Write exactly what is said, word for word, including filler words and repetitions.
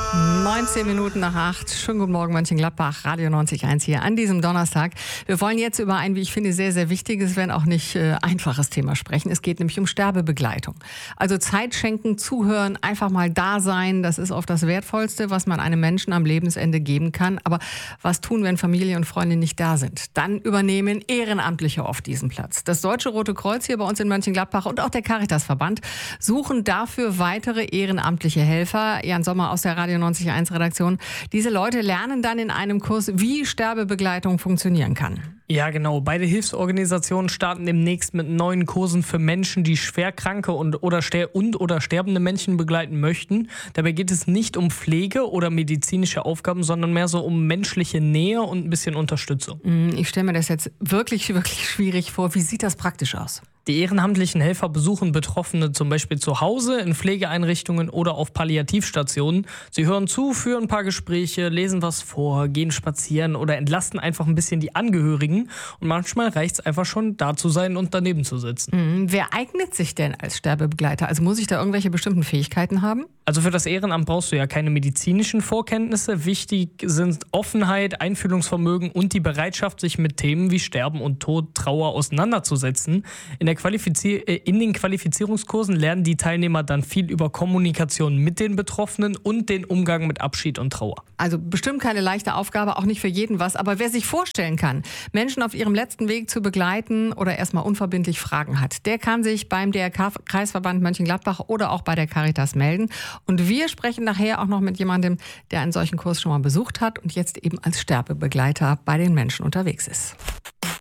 neunzehn Minuten nach acht. Schönen guten Morgen, Mönchengladbach, Radio neunzig Komma eins hier an diesem Donnerstag. Wir wollen jetzt über ein, wie ich finde, sehr, sehr wichtiges, wenn auch nicht äh, einfaches Thema sprechen. Es geht nämlich um Sterbebegleitung. Also Zeit schenken, zuhören, einfach mal da sein. Das ist oft das Wertvollste, was man einem Menschen am Lebensende geben kann. Aber was tun, wenn Familie und Freunde nicht da sind? Dann übernehmen Ehrenamtliche oft diesen Platz. Das Deutsche Rote Kreuz hier bei uns in Mönchengladbach und auch der Caritasverband suchen dafür weitere ehrenamtliche Helfer. Jan Sommer aus der Radio neunzig Komma eins Redaktion. Diese Leute lernen dann in einem Kurs, wie Sterbebegleitung funktionieren kann. Ja, genau. Beide Hilfsorganisationen starten demnächst mit neuen Kursen für Menschen, die schwerkranke und oder, ster- und oder sterbende Menschen begleiten möchten. Dabei geht es nicht um Pflege oder medizinische Aufgaben, sondern mehr so um menschliche Nähe und ein bisschen Unterstützung. Ich stelle mir das jetzt wirklich, wirklich schwierig vor. Wie sieht das praktisch aus? Die ehrenamtlichen Helfer besuchen Betroffene zum Beispiel zu Hause, in Pflegeeinrichtungen oder auf Palliativstationen. Sie hören zu, führen ein paar Gespräche, lesen was vor, gehen spazieren oder entlasten einfach ein bisschen die Angehörigen. Und manchmal reicht es einfach schon, da zu sein und daneben zu sitzen. Mhm. Wer eignet sich denn als Sterbebegleiter? Also muss ich da irgendwelche bestimmten Fähigkeiten haben? Also für das Ehrenamt brauchst du ja keine medizinischen Vorkenntnisse. Wichtig sind Offenheit, Einfühlungsvermögen und die Bereitschaft, sich mit Themen wie Sterben und Tod, Trauer auseinanderzusetzen. In der Qualifizier- in den Qualifizierungskursen lernen die Teilnehmer dann viel über Kommunikation mit den Betroffenen und den Umgang mit Abschied und Trauer. Also bestimmt keine leichte Aufgabe, auch nicht für jeden was. Aber wer sich vorstellen kann, Menschen auf ihrem letzten Weg zu begleiten oder erstmal unverbindlich Fragen hat, der kann sich beim D R K-Kreisverband Mönchengladbach oder auch bei der Caritas melden. Und wir sprechen nachher auch noch mit jemandem, der einen solchen Kurs schon mal besucht hat und jetzt eben als Sterbebegleiter bei den Menschen unterwegs ist.